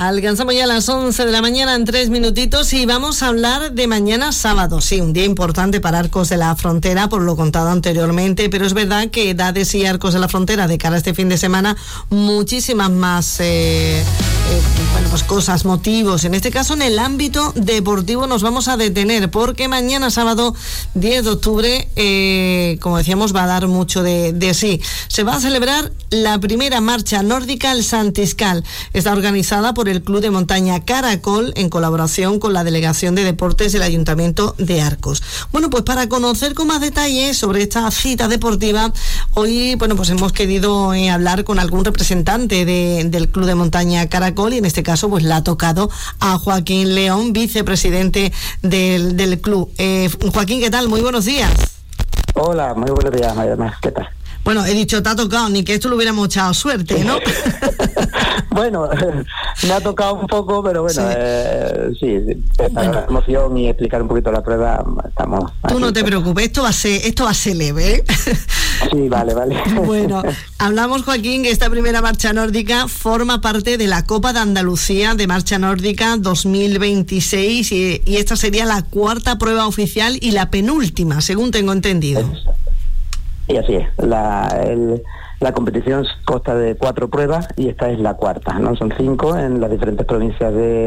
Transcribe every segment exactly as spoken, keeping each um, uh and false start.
Alcanzamos ya las once de la mañana en tres minutitos y vamos a hablar de mañana sábado. Sí, un día importante para Arcos de la Frontera, por lo contado anteriormente, pero es verdad que da de sí Arcos de la Frontera de cara a este fin de semana muchísimas más eh, eh, bueno, pues cosas, motivos. En este caso, en el ámbito deportivo nos vamos a detener, porque mañana sábado diez de octubre, eh, como decíamos, va a dar mucho de, de sí. Se va a celebrar la primera marcha nórdica, el Santiscal. Está organizada por el Club de Montaña Caracol en colaboración con la Delegación de Deportes del Ayuntamiento de Arcos. Bueno, pues para conocer con más detalles sobre esta cita deportiva, hoy, bueno, pues hemos querido eh, hablar con algún representante de, del Club de Montaña Caracol, y en este caso pues le ha tocado a Joaquín León, vicepresidente del, del club. Eh, Joaquín, ¿qué tal? Muy buenos días. Hola, muy buenos días, María. ¿Qué tal? Bueno, he dicho, te ha tocado, ni que esto le hubiéramos echado suerte, ¿no? Bueno, me ha tocado un poco, pero bueno, sí, eh, sí bueno. La emoción y explicar un poquito la prueba, estamos... Tú no te preocupes, esto va a ser, esto va a ser leve, ¿eh? Sí, vale, vale. Bueno, hablamos, Joaquín, que esta primera marcha nórdica forma parte de la Copa de Andalucía de Marcha Nórdica dos mil veintiséis y, y esta sería la cuarta prueba oficial y la penúltima, según tengo entendido. Y así es, la, el, la competición consta de cuatro pruebas y esta es la cuarta, ¿no? Son cinco en las diferentes provincias de...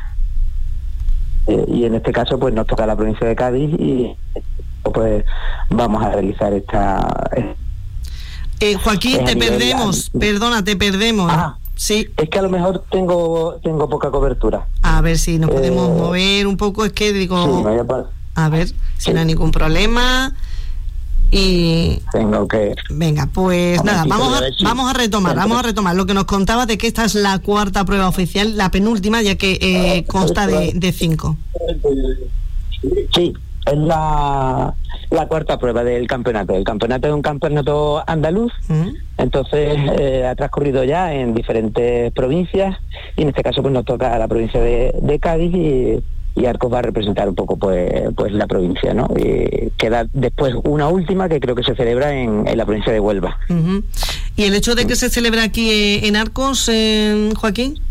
Eh, y en este caso pues nos toca la provincia de Cádiz y pues vamos a realizar esta... Eh, Joaquín, te perdemos, nivel, perdona, te perdemos. Ah, sí. Es que a lo mejor tengo tengo poca cobertura. A ver si nos podemos eh, mover un poco, es que digo... Sí, me voy a, poner... a ver, si sí. no hay ningún problema... Y tengo que venga, pues vamos nada, vamos a, vamos a retomar, vamos a retomar lo que nos contabas de que esta es la cuarta prueba oficial, la penúltima, ya que eh, consta de, de cinco. Sí, es la, la cuarta prueba del campeonato. El campeonato es un campeonato andaluz, ¿Mm? entonces eh, ha transcurrido ya en diferentes provincias y en este caso pues nos toca a la provincia de, de Cádiz y y Arcos va a representar un poco pues pues la provincia, ¿no? Y queda después una última que creo que se celebra en, en la provincia de Huelva. Uh-huh. ¿Y el hecho de que se celebra aquí eh, en Arcos, eh, Joaquín?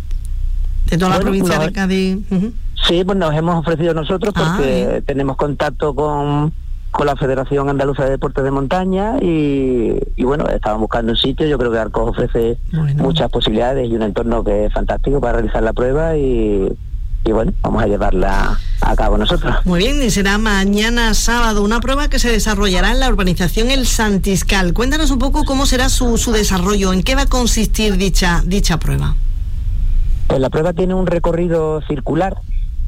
De toda la bueno, provincia nos, de Cádiz. Uh-huh. Sí, pues nos hemos ofrecido nosotros porque ah, tenemos contacto con, con la Federación Andaluza de Deportes de Montaña y, y bueno, estaban buscando un sitio. Yo creo que Arcos ofrece bueno. muchas posibilidades y un entorno que es fantástico para realizar la prueba y Y bueno, vamos a llevarla a cabo nosotros. Muy bien, y será mañana sábado una prueba que se desarrollará en la urbanización El Santiscal. Cuéntanos un poco cómo será su, su desarrollo, en qué va a consistir dicha, dicha prueba. Pues la prueba tiene un recorrido circular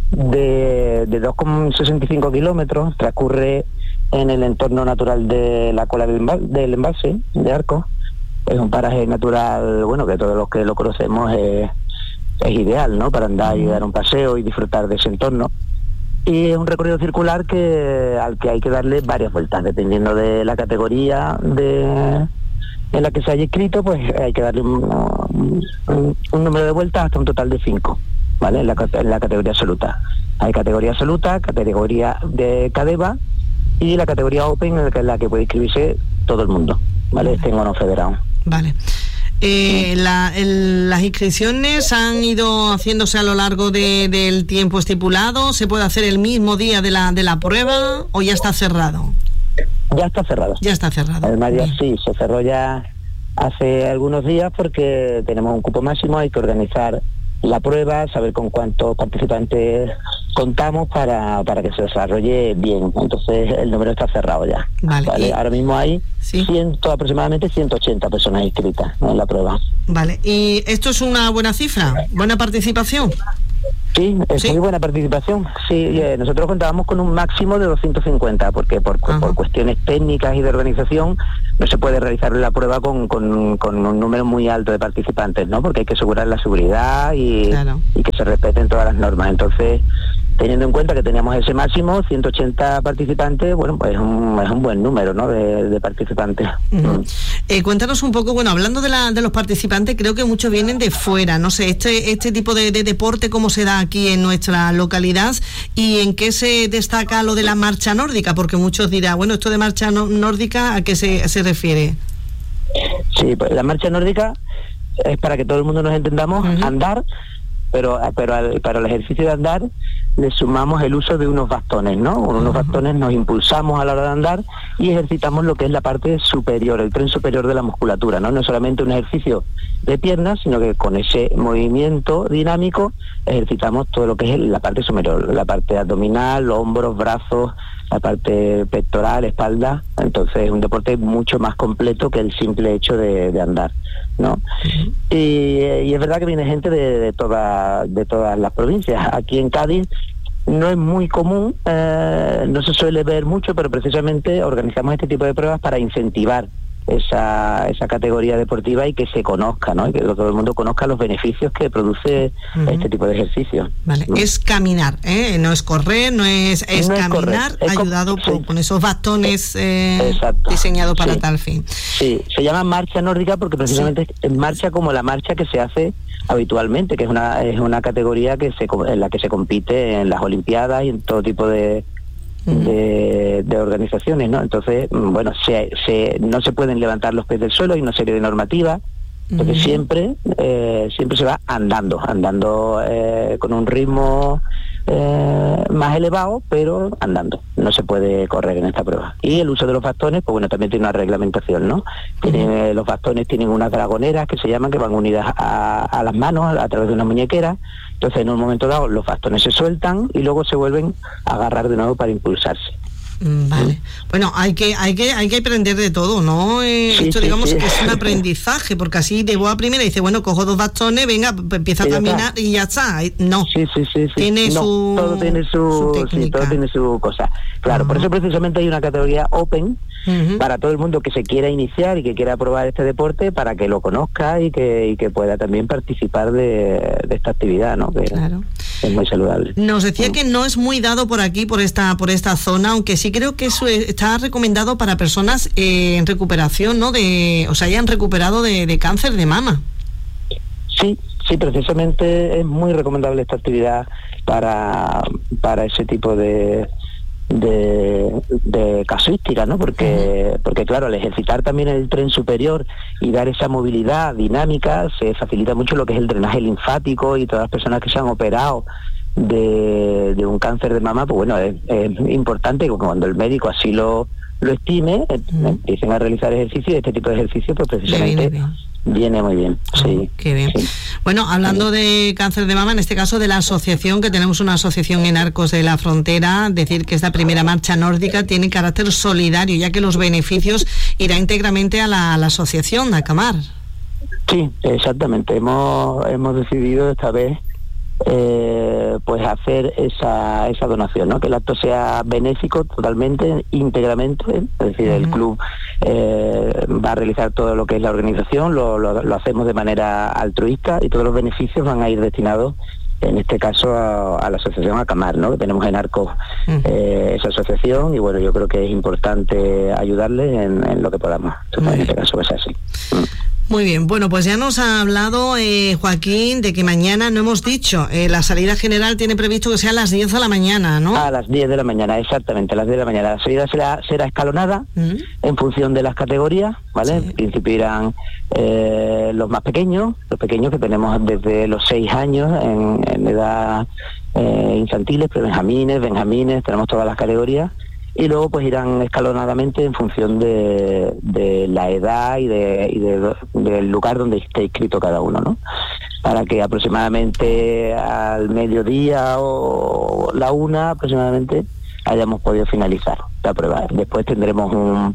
de, de dos coma sesenta y cinco kilómetros, transcurre en el entorno natural de la cola del, del embalse de Arcos. Es un paraje natural, bueno, que todos los que lo conocemos es... es ideal, ¿no? Para andar y dar un paseo y disfrutar de ese entorno. Y es un recorrido circular que al que hay que darle varias vueltas, dependiendo de la categoría de en la que se haya inscrito, pues hay que darle un, un, un número de vueltas hasta un total de cinco, ¿vale? En la, en la categoría absoluta. Hay categoría absoluta, categoría de Cadeva y la categoría Open, en la que puede inscribirse todo el mundo, ¿vale? Este en no federado. Vale. Eh, la, el, las inscripciones han ido haciéndose a lo largo de, del tiempo estipulado. ¿Se puede hacer el mismo día de la de la prueba o ya está cerrado? Ya está cerrado. Ya está cerrado. Además ya sí, se cerró ya hace algunos días porque tenemos un cupo máximo, hay que organizar la prueba, saber con cuántos participantes contamos para, para que se desarrolle bien. Entonces el número está cerrado ya. Vale. ¿Vale? Ahora mismo hay ¿Sí? ciento, aproximadamente ciento ochenta personas inscritas, ¿no?, en la prueba. Vale, ¿y esto es una buena cifra? ¿Buena participación? Sí, es ¿Sí? muy buena participación. Sí, eh, nosotros contábamos con un máximo de doscientos cincuenta, porque por, por cuestiones técnicas y de organización no se puede realizar la prueba con, con, con un número muy alto de participantes, ¿no? Porque hay que asegurar la seguridad y, claro. y que se respeten todas las normas. Entonces, teniendo en cuenta que teníamos ese máximo, ciento ochenta participantes, bueno, pues es un, es un buen número, ¿no?, de, de participantes. Uh-huh. eh, cuéntanos un poco, bueno, hablando de, la, de los participantes, creo que muchos vienen de fuera, no sé, este, este tipo de, de deporte, ¿cómo se da aquí en nuestra localidad y en qué se destaca lo de la marcha nórdica? Porque muchos dirán, bueno, esto de marcha no, nórdica, ¿a qué se, se refiere? Sí, pues la marcha nórdica es, para que todo el mundo nos entendamos, uh-huh. andar pero pero al, para el ejercicio de andar le sumamos el uso de unos bastones, ¿no? Con unos bastones nos impulsamos a la hora de andar y ejercitamos lo que es la parte superior, el tren superior de la musculatura, ¿no? No es solamente un ejercicio de piernas, sino que con ese movimiento dinámico ejercitamos todo lo que es la parte superior, la parte abdominal, hombros, brazos, la parte pectoral, espalda. Entonces es un deporte mucho más completo que el simple hecho de, de andar, ¿no? Uh-huh. Y, y es verdad que viene gente de, de, toda, de todas las provincias. Aquí en Cádiz no es muy común, eh, no se suele ver mucho, pero precisamente organizamos este tipo de pruebas para incentivar esa esa categoría deportiva y que se conozca, ¿no? Y que todo el mundo conozca los beneficios que produce uh-huh. este tipo de ejercicio. Vale, ¿no? Es caminar, ¿eh? No es correr, no es, es no caminar, es ayudado con, por, sí. con esos bastones eh, diseñados para sí. tal fin. Sí, se llama marcha nórdica porque precisamente sí. es marcha como la marcha que se hace habitualmente, que es una es una categoría que se en la que se compite en las Olimpiadas y en todo tipo de De, de organizaciones, ¿no? Entonces, bueno, se, se, no se pueden levantar los pies del suelo, hay una serie de normativas, porque uh-huh. siempre eh, siempre se va andando, andando eh, con un ritmo eh, más elevado, pero andando. No se puede correr en esta prueba. Y el uso de los bastones, pues bueno, también tiene una reglamentación, ¿no? Tiene, uh-huh. Los bastones tienen unas dragoneras que se llaman, que van unidas a, a las manos a, a través de una muñequera. Entonces, en un momento dado, los bastones se sueltan y luego se vuelven a agarrar de nuevo para impulsarse. Vale. Bueno, hay que hay que hay que aprender de todo, ¿no? Eh, sí, esto sí, digamos sí. que es un aprendizaje, porque así de buena primera dice, bueno, cojo dos bastones, venga, empieza a caminar y ya está. No. Sí, sí, sí, sí. Tiene no, su todo tiene su, su técnica. Sí, todo tiene su cosa. Claro, uh-huh. por eso precisamente hay una categoría open uh-huh. para todo el mundo que se quiera iniciar y que quiera probar este deporte, para que lo conozca y que y que pueda también participar de, de esta actividad, ¿no? Que claro. es muy saludable. Nos decía uh-huh. que no es muy dado por aquí, por esta por esta zona, aunque sí creo que eso está recomendado para personas eh, en recuperación, ¿no? De, o sea, hayan recuperado de, de cáncer de mama. Sí, sí, precisamente es muy recomendable esta actividad para para ese tipo de de, de casuística, ¿no? Porque uh-huh. porque claro, al ejercitar también el tren superior y dar esa movilidad dinámica, se facilita mucho lo que es el drenaje linfático, y todas las personas que se han operado de, de un cáncer de mama, pues bueno, es, es importante que cuando el médico así lo, lo estime, mm. empiecen a realizar ejercicio, y este tipo de ejercicio pues precisamente viene, viene muy bien. Sí, oh, qué bien. Sí. Bueno, hablando sí. de cáncer de mama, en este caso de la asociación, que tenemos una asociación en Arcos de la Frontera, decir que esta primera marcha nórdica tiene carácter solidario, ya que los beneficios irán íntegramente a la, a la asociación, a Camar. Sí, exactamente. Hemos, hemos decidido esta vez Eh, pues hacer esa esa donación, ¿no? Que el acto sea benéfico totalmente, íntegramente, es decir, uh-huh. el club eh, va a realizar todo lo que es la organización, lo, lo, lo hacemos de manera altruista, y todos los beneficios van a ir destinados, en este caso, a, a la asociación Acamar, ¿no? Que tenemos en Arcos uh-huh. eh, esa asociación, y bueno, yo creo que es importante ayudarles en, en lo que podamos. Entonces, en este caso es así. Uh-huh. Muy bien, bueno, pues ya nos ha hablado eh, Joaquín de que mañana, no hemos dicho, eh, la salida general tiene previsto que sea a las diez de la mañana, ¿no? A las diez de la mañana, exactamente, a las diez de la mañana. La salida será, será escalonada uh-huh. en función de las categorías, ¿vale? Sí. En principio irán eh, los más pequeños, los pequeños que tenemos desde los seis años en, en edad eh, infantiles, prebenjamines, benjamines, tenemos todas las categorías. Y luego pues irán escalonadamente en función de, de la edad y de, y de del lugar donde esté inscrito cada uno, ¿no? Para que aproximadamente al mediodía o la una aproximadamente hayamos podido finalizar la prueba. Después tendremos un,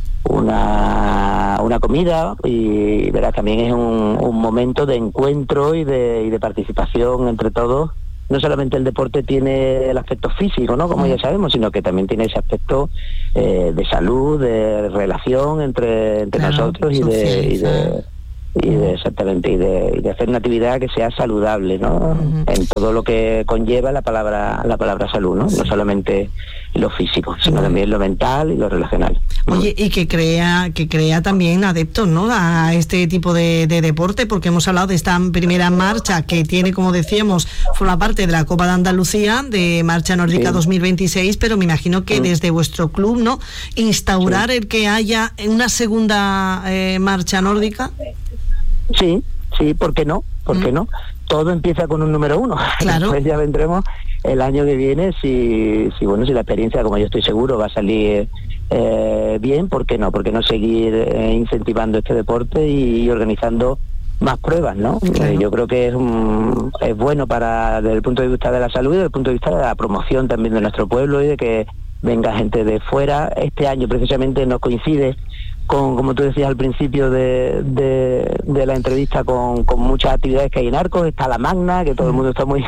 una una comida, y verás, también es un, un momento de encuentro y de, y de participación entre todos. No solamente el deporte tiene el aspecto físico, ¿no? Como ya sabemos, sino que también tiene ese aspecto eh, de salud, de relación entre entre claro, nosotros y de, y de y de exactamente y de, y de hacer una actividad que sea saludable, ¿no? Uh-huh. En todo lo que conlleva la palabra la palabra salud, ¿no? Sí. No solamente lo físico, sino uh-huh. también lo mental y lo relacional. Oye, y que crea que crea también adeptos, ¿no? A este tipo de, de deporte, porque hemos hablado de esta primera marcha que tiene, como decíamos, forma parte de la Copa de Andalucía, de Marcha Nórdica sí. dos mil veintiséis, pero me imagino que sí. desde vuestro club, ¿no? Instaurar sí. el que haya una segunda eh, marcha nórdica. Sí, sí, ¿por qué no? ¿por qué mm. no? Todo empieza con un número uno. Claro. Después ya vendremos el año que viene si, si bueno, si la experiencia, como yo estoy seguro, va a salir eh, bien, ¿por qué no? ¿Por qué no seguir eh, incentivando este deporte y, y organizando más pruebas, ¿no? Claro. Eh, yo creo que es un, es bueno para, desde el punto de vista de la salud y desde el punto de vista de la promoción también de nuestro pueblo y de que venga gente de fuera. Este año precisamente nos coincide con, como tú decías al principio de, de, de la entrevista, con, con muchas actividades que hay en Arcos. Está la Magna, que todo el mundo está muy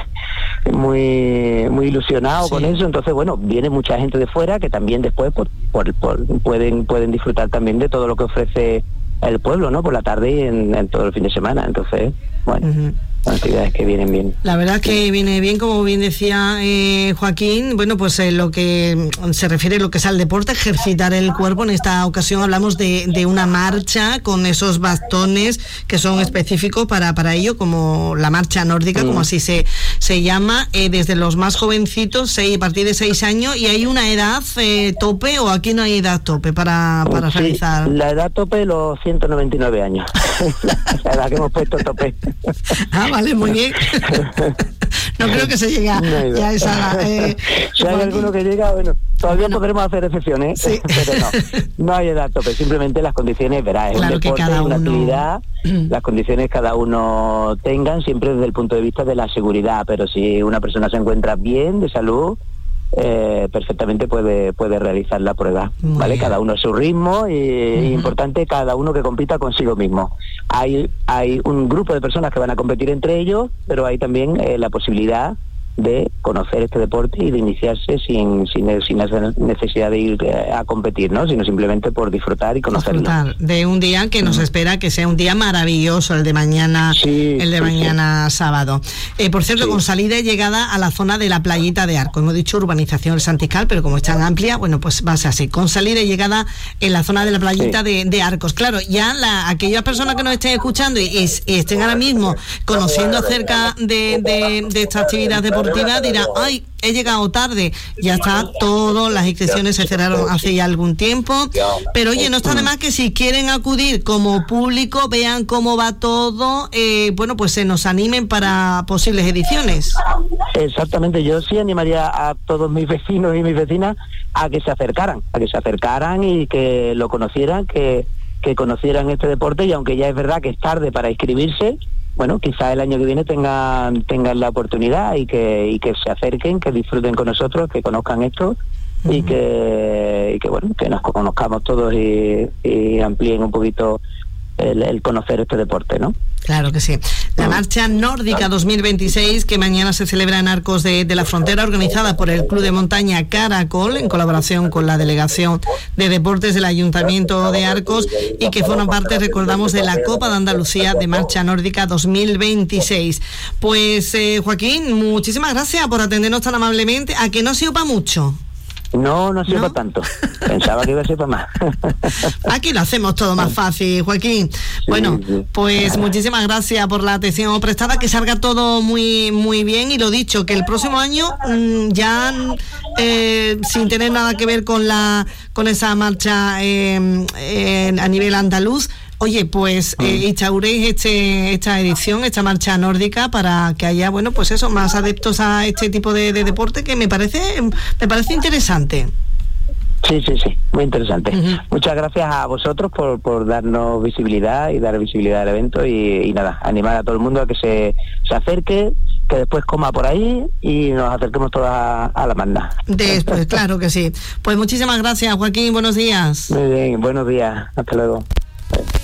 muy muy ilusionado, sí, con eso. Entonces, bueno, viene mucha gente de fuera que también después por, por, por, pueden pueden disfrutar también de todo lo que ofrece el pueblo, ¿no? Por la tarde y en, en todo el fin de semana. Entonces, bueno, uh-huh. son actividades que vienen bien. La verdad es que viene bien, como bien decía eh, Joaquín. Bueno, pues eh, lo que se refiere a lo que es al deporte, ejercitar el cuerpo. En esta ocasión hablamos de, de una marcha con esos bastones que son específicos para, para ello, como la marcha nórdica, mm. como así se, se llama, eh, desde los más jovencitos, seis, a partir de seis años, y hay una edad eh, tope, o aquí no hay edad tope para, para sí, realizar. La edad tope, los ciento noventa y nueve años. La edad que hemos puesto tope. Ah, vale, muy bien. No creo que se llegue a, no ya a esa edad. Eh, si hay alguno que llega, bueno, todavía bueno. podremos hacer excepciones, sí. Pero no, no hay edad tope, simplemente las condiciones, verás, es claro, un deporte, que cada una uno... actividad, las condiciones cada uno tengan, siempre desde el punto de vista de la seguridad, pero si una persona se encuentra bien, de salud, Eh, perfectamente puede puede realizar la prueba. Muy ¿vale? Bien. Cada uno a su ritmo y uh-huh. importante cada uno que compita consigo mismo. Hay hay un grupo de personas que van a competir entre ellos, pero hay también eh, la posibilidad de conocer este deporte y de iniciarse sin sin, sin necesidad de ir eh, a competir, ¿no? Sino simplemente por disfrutar y conocerlo. Disfrutar de un día que nos uh-huh. espera que sea un día maravilloso, el de mañana, sí, el de sí, mañana sí. sábado. Eh, por cierto, sí. con salida y llegada a la zona de la playita de Arcos. Hemos dicho urbanización El Santiscal, pero como es tan amplia, bueno, pues va a ser así, con salida y llegada en la zona de la playita sí. de, de Arcos. Claro, ya la, aquellas personas que nos estén escuchando y, y, y estén ahora mismo conociendo acerca de, de, de esta actividad deportiva, dirá, ay, he llegado tarde, ya está todo, las inscripciones se cerraron hace ya algún tiempo, pero oye, no está de más que si quieren acudir como público, vean cómo va todo, eh, bueno, pues se nos animen para posibles ediciones. Exactamente, yo sí animaría a todos mis vecinos y mis vecinas a que se acercaran, a que se acercaran y que lo conocieran, que, que conocieran este deporte, y aunque ya es verdad que es tarde para inscribirse, bueno, quizá el año que viene tengan tengan la oportunidad y que y que se acerquen, que disfruten con nosotros, que conozcan esto uh-huh. y que y que bueno, que nos conozcamos todos y, y amplíen un poquito el, el conocer este deporte, ¿no? Claro que sí. La Marcha Nórdica dos mil veintiséis, que mañana se celebra en Arcos de, de la Frontera, organizada por el Club de Montaña Caracol, en colaboración con la Delegación de Deportes del Ayuntamiento de Arcos, y que forman parte, recordamos, de la Copa de Andalucía de Marcha Nórdica dos mil veintiséis. Pues, eh, Joaquín, muchísimas gracias por atendernos tan amablemente. ¿A que no se opa mucho? No, no sirve ¿No? tanto. Pensaba que iba a ser para más. Aquí lo hacemos todo más fácil, Joaquín. Sí, bueno, sí. pues muchísimas gracias por la atención prestada, que salga todo muy muy bien, y lo dicho, que el próximo año mmm, ya eh, sin tener nada que ver con la con esa marcha eh, eh, a nivel andaluz, oye, pues eh, instauréis este, esta edición, esta marcha nórdica, para que haya, bueno, pues eso, más adeptos a este tipo de, de deporte, que me parece me parece interesante. Sí, sí, sí, muy interesante. Uh-huh. Muchas gracias a vosotros por, por darnos visibilidad y dar visibilidad al evento, y, y nada, animar a todo el mundo a que se, se acerque, que después coma por ahí y nos acerquemos todos a, a la Magna. Después, claro que sí. Pues muchísimas gracias, Joaquín, buenos días. Muy bien, buenos días, hasta luego.